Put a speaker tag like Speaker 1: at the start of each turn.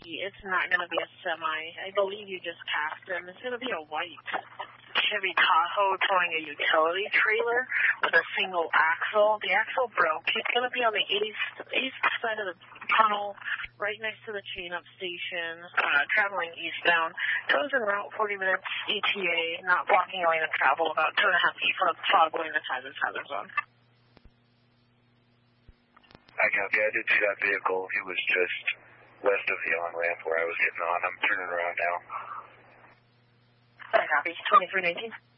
Speaker 1: repeat, it's not going to be a semi. I believe you just cast him. It's going to be a white Chevy Tahoe towing a utility trailer with a single axle. The axle broke. He's going to be on the east side of the tunnel, right next to the chain-up station, traveling eastbound. Tows en route 40 minutes ETA, not blocking lane of travel, about 2.5 feet from the fog lane that has its hazard zone.
Speaker 2: I copy. I did see that vehicle. He was just west of the on-ramp where I was getting on. I'm turning around now.
Speaker 1: I copy. 2319.